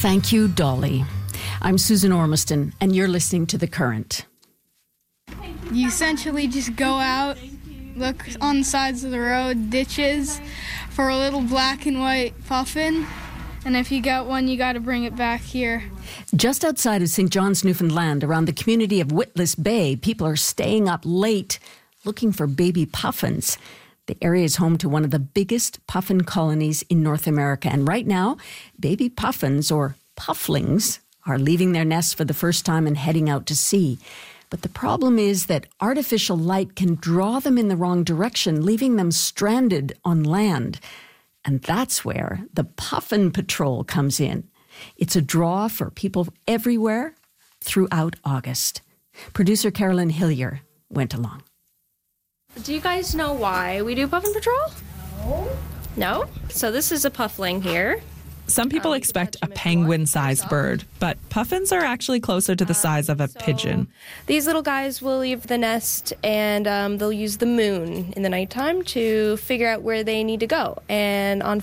Thank you, Dolly. I'm Susan Ormiston, and you're listening to The Current. You essentially just go out, look on the sides of the road, ditches, for a little black and white puffin, and if you got one, you got to bring it back here. Just outside of St. John's, Newfoundland, around the community of Witless Bay, people are staying up late looking for baby puffins. The area is home to one of the biggest puffin colonies in North America. And right now, baby puffins, or pufflings, are leaving their nests for the first time and heading out to sea. But the problem is that artificial light can draw them in the wrong direction, leaving them stranded on land. And that's where the Puffin Patrol comes in. It's a draw for people everywhere throughout August. Producer Carolyn Hillier went along. Do you guys know why we do Puffin Patrol? No? So this is a puffling here. Some people expect a penguin-sized bird, but puffins are actually closer to the size of a pigeon. These little guys will leave the nest, and they'll use the moon in the nighttime to figure out where they need to go. And on